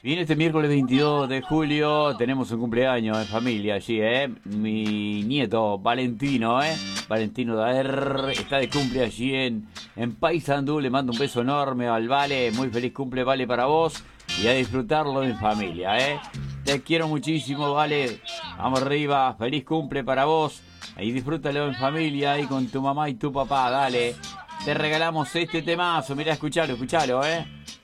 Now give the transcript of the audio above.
Viene este miércoles 22 de julio, tenemos un cumpleaños en familia allí, Mi nieto Valentino, Valentino Daer está de cumple allí en Paysandú. Le mando un beso enorme al Vale, muy feliz cumple, Vale, para vos. Y a disfrutarlo en familia, Te quiero muchísimo, Vale. Vamos arriba, feliz cumple para vos. Ahí disfrútalo en familia, ahí con tu mamá y tu papá, dale. Te regalamos este temazo, mirá, escuchalo,